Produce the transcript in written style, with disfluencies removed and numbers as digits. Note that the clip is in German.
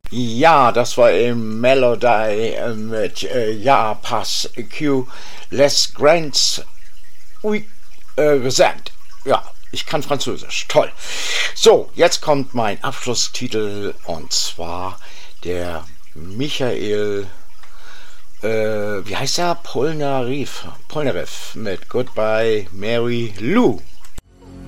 Ja, das war eben Melody mit Ja, Pass, Q, Les Grands, oui, gesagt. Ja, ich kann Französisch. Toll. So, jetzt kommt mein Abschlusstitel und zwar der Michael, wie heißt er? Polnareff mit Goodbye Mary Lou.